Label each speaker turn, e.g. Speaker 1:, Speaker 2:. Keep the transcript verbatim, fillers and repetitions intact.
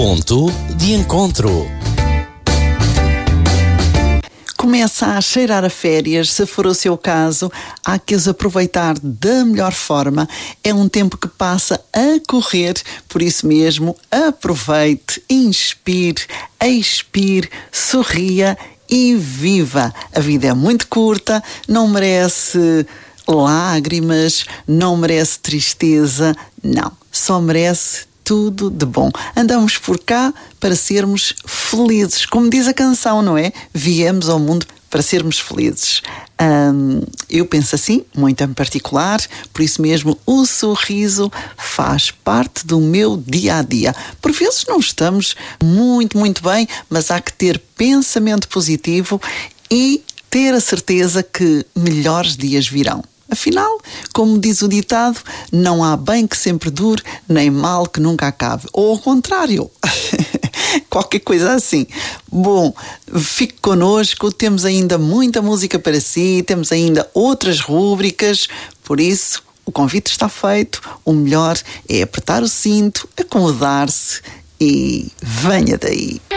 Speaker 1: Ponto de encontro.
Speaker 2: Começa a cheirar a férias, se for o seu caso, há que os aproveitar da melhor forma. É um tempo que passa a correr, por isso mesmo, aproveite, inspire, expire, sorria e viva. A vida é muito curta, não merece lágrimas, não merece tristeza, não, só merece tudo de bom. Andamos por cá para sermos felizes. Como diz a canção, não é? Viemos ao mundo para sermos felizes. Hum, eu penso assim, muito em particular, por isso mesmo o sorriso faz parte do meu dia-a-dia. Por vezes não estamos muito, muito bem, mas há que ter pensamento positivo e ter a certeza que melhores dias virão. Afinal, como diz o ditado, não há bem que sempre dure, nem mal que nunca acabe. Ou ao contrário, qualquer coisa assim. Bom, fique connosco, temos ainda muita música para si, temos ainda outras rúbricas, por isso o convite está feito. O melhor é apertar o cinto, acomodar-se e venha daí.